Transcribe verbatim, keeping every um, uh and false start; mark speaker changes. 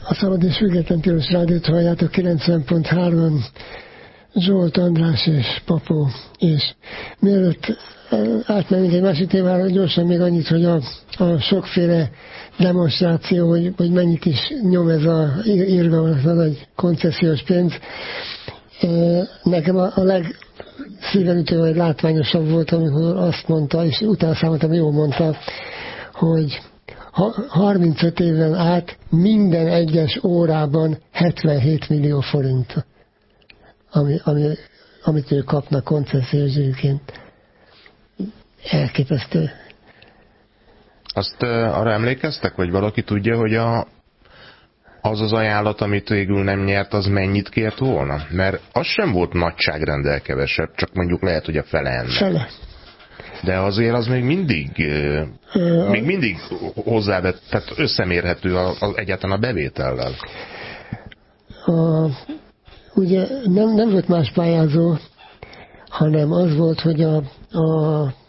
Speaker 1: A Szabad és Független Tilos Rádiót halljátok, kilencven pont három, Zsolt, András és Papó. És mielőtt átmennénk egy másik témára, gyorsan még annyit, hogy a, a sokféle demonstráció, hogy, hogy mennyit is nyom ez a irgalmas nagy koncesziós pénz. Nekem a, a legszívenütő, vagy látványosabb volt, amikor azt mondta, és utána számoltam, jól mondta, hogy harmincöt éven át minden egyes órában hetvenhét millió forint, ami, ami, amit ők kapnak koncesziós díjként. Elképesztő.
Speaker 2: Azt uh, arra emlékeztek, vagy valaki tudja, hogy a, az az ajánlat, amit végül nem nyert, az mennyit kért volna? Mert az sem volt nagyságrendel kevesebb, csak mondjuk lehet, hogy a fele ennek.
Speaker 1: Fele.
Speaker 2: De azért az még mindig, uh, még mindig hozzávett, tehát összemérhető a, a, egyáltalán a bevétellel.
Speaker 1: A, ugye nem, nem volt más pályázó, hanem az volt, hogy a, a